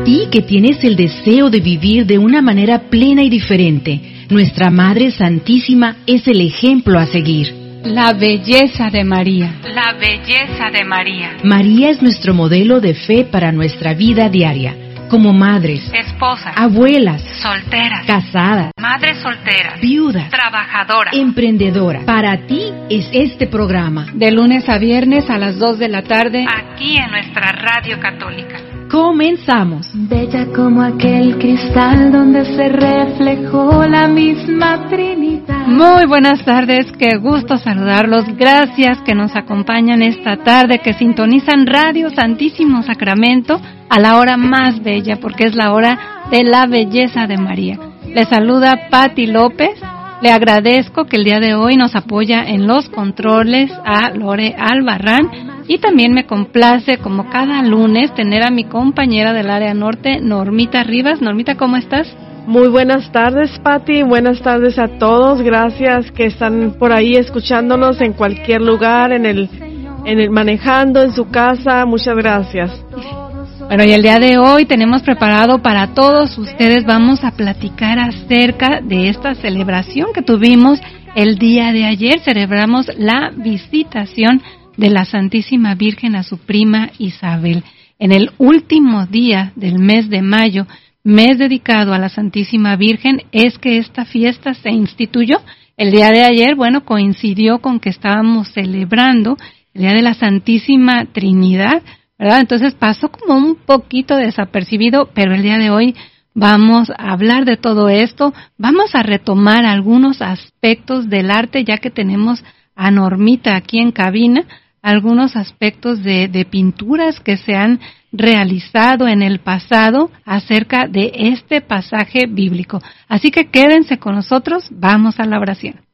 A ti que tienes el deseo de vivir de una manera plena y diferente, nuestra Madre Santísima es el ejemplo a seguir. La belleza de María. La belleza de María. María es nuestro modelo de fe para nuestra vida diaria, como madres, esposas, abuelas, solteras, casadas, madres solteras, viudas, trabajadoras, emprendedoras. Para ti es este programa. De lunes a viernes a las 2 de la tarde. Aquí en nuestra radio católica. Comenzamos. Bella como aquel cristal donde se reflejó la misma Trinidad. Muy buenas tardes, qué gusto saludarlos. Gracias que nos acompañan esta tarde, que sintonizan Radio Santísimo Sacramento a la hora más bella, porque es la hora de la belleza de María. Les saluda Pati López. Le agradezco que el día de hoy nos apoya en los controles a Lore Albarrán. Y también me complace, como cada lunes, tener a mi compañera del área norte, Normita Rivas. Normita, ¿cómo estás? Muy buenas tardes, Pati. Buenas tardes a todos. Gracias que están por ahí escuchándonos en cualquier lugar, en el manejando, en su casa. Muchas gracias. Bueno, y el día de hoy tenemos preparado para todos ustedes, vamos a platicar acerca de esta celebración que tuvimos el día de ayer. Celebramos la visitación de la Santísima Virgen a su prima Isabel. En el último día del mes de mayo, mes dedicado a la Santísima Virgen, es que esta fiesta se instituyó. El día de ayer, bueno, coincidió con que estábamos celebrando el Día de la Santísima Trinidad, ¿verdad? Entonces pasó como un poquito desapercibido, pero el día de hoy vamos a hablar de todo esto. Vamos a retomar algunos aspectos del arte, ya que tenemos a Normita aquí en cabina, algunos aspectos de pinturas que se han realizado en el pasado acerca de este pasaje bíblico. Así que quédense con nosotros, vamos a la oración.